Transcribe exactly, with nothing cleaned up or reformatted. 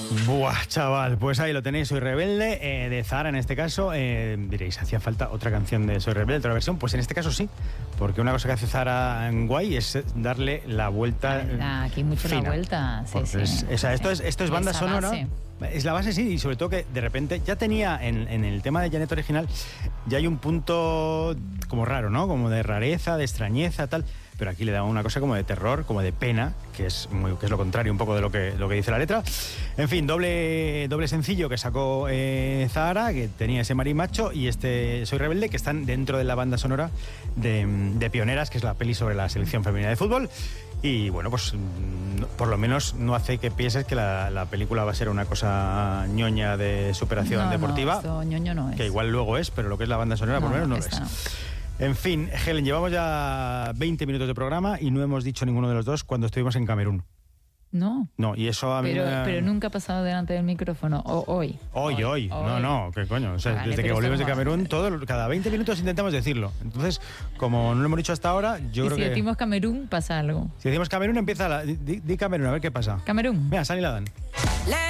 Buah, chaval, pues ahí lo tenéis, Soy Rebelde, eh, de Zahara en este caso. Eh, diréis, ¿hacía falta otra canción de Soy Rebelde, otra versión? Pues en este caso sí, porque una cosa que hace Zahara en guay es darle la vuelta. Ah, aquí mucho fina. la vuelta, sí, Pues sí. es, o sea, esto es, esto es banda Esa sonora. base. Es la base, sí, y sobre todo que de repente ya tenía en, en el tema de Janet original, ya hay un punto como raro, ¿no? Como de rareza, de extrañeza, tal. Pero aquí le da una cosa como de terror, como de pena, que es muy, que es lo contrario un poco de lo que, lo que dice la letra. En fin, doble, doble sencillo que sacó eh, Zahara, que tenía ese marimacho, y este Soy Rebelde, que están dentro de la banda sonora de, de Pioneras, que es la peli sobre la selección femenina de fútbol. Y bueno, pues por lo menos no hace que pienses que la, la película va a ser una cosa ñoña de superación no, deportiva. No, esto ñoño no es. Que igual luego es, pero lo que es la banda sonora, no, por lo menos no lo es. No. En fin, Helen, llevamos ya veinte minutos de programa y no hemos dicho ninguno de los dos cuando estuvimos en Camerún. No. No, y eso a mí pero, me... pero nunca ha pasado delante del micrófono. O, hoy. Hoy, hoy. hoy. No, no, ¿qué coño? O sea, vale, desde que volvimos de Camerún, todo, cada veinte minutos intentamos decirlo. Entonces, como no lo hemos dicho hasta ahora, yo y creo si que... si decimos Camerún, pasa algo. Si decimos Camerún, empieza la... Di, di Camerún, a ver qué pasa. Camerún. Mira, Sani la dan.